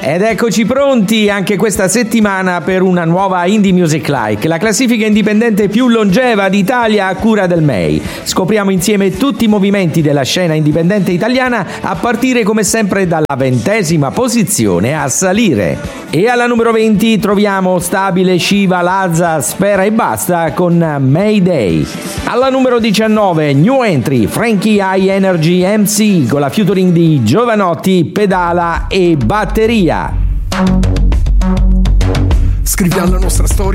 Ed eccoci pronti anche questa settimana per una nuova Indie Music Like, la classifica indipendente più longeva d'Italia a cura del MEI. Scopriamo insieme tutti i movimenti della scena indipendente italiana a partire come sempre dalla 20ª posizione a salire. E alla numero 20 troviamo stabile Shiva, Lazza, Spera e Basta con Mayday. Alla numero 19 new entry Frankie High Energy MC con la featuring di Giovanotti, Pedala e Batteria. Scriviamo la nostra storia